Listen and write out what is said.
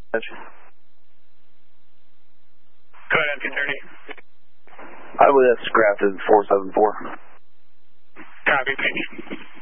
Go ahead, MP30. I believe that's Grafton 474. Copy, thank you.